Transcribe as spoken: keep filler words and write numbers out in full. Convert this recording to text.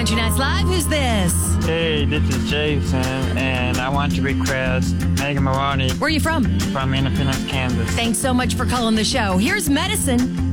Country Nights Live. Who's this? Hey, this is Jason, and I want to request Megan Maroney. Where are you from? From Independence, Kansas. Thanks so much for calling the show. Here's Medicine.